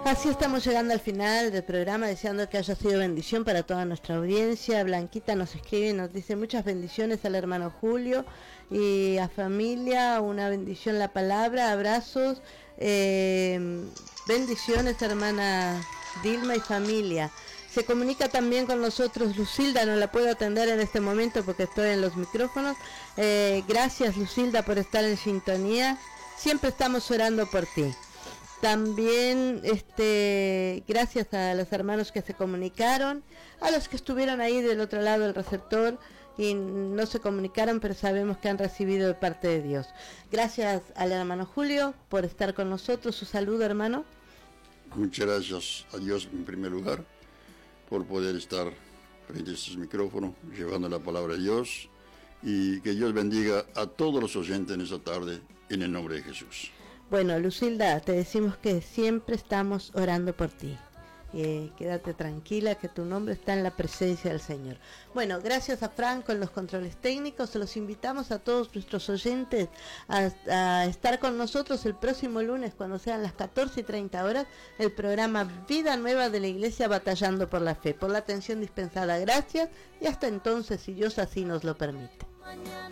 Así estamos llegando al final del programa, deseando que haya sido bendición para toda nuestra audiencia. Blanquita nos escribe y nos dice muchas bendiciones al hermano Julio y a familia, una bendición la palabra, abrazos, bendiciones hermana Dilma y familia. Se comunica también con nosotros Lucilda, no la puedo atender en este momento porque estoy en los micrófonos. Gracias Lucilda por estar en sintonía, siempre estamos orando por ti. También gracias a los hermanos que se comunicaron, a los que estuvieron ahí del otro lado del receptor y no se comunicaron, pero sabemos que han recibido de parte de Dios. Gracias al hermano Julio por estar con nosotros. Su saludo, hermano. Muchas gracias a Dios en primer lugar por poder estar frente a estos micrófonos llevando la palabra de Dios, y que Dios bendiga a todos los oyentes en esta tarde en el nombre de Jesús. Bueno, Lucilda, te decimos que siempre estamos orando por ti. Quédate tranquila que tu nombre está en la presencia del Señor. Bueno, gracias a Franco en los controles técnicos. Los invitamos a todos nuestros oyentes a estar con nosotros el próximo lunes cuando sean las 14:30 el programa Vida Nueva de la Iglesia Batallando por la Fe. Por la atención dispensada, gracias, y hasta entonces, si Dios así nos lo permite.